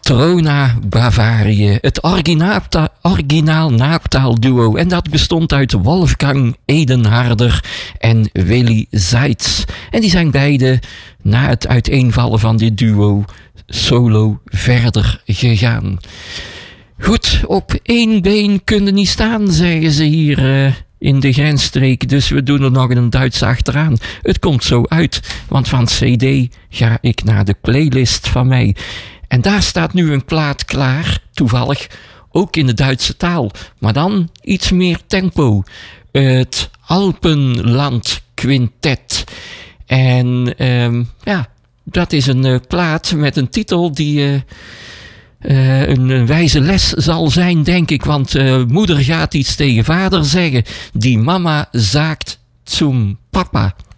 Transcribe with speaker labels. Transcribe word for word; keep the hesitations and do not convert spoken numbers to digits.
Speaker 1: Trona Bavaria, het originaal, originaal naaptaalduo. En dat bestond uit Wolfgang Edenharder en Willy Zeitz. En die zijn beide na het uiteenvallen van dit duo solo verder gegaan. Goed, op één been kunnen niet staan, zeggen ze hier uh, in de grensstreek. Dus we doen er nog een Duits achteraan. Het komt zo uit, want van C D ga ik naar de playlist van mij. En daar staat nu een plaat klaar, toevallig, ook in de Duitse taal. Maar dan iets meer tempo. Het Alpenland Quintet. En um, ja, dat is een uh, plaat met een titel die uh, uh, een, een wijze les zal zijn, denk ik. Want uh, moeder gaat iets tegen vader zeggen. Die mama sagt zum Papa.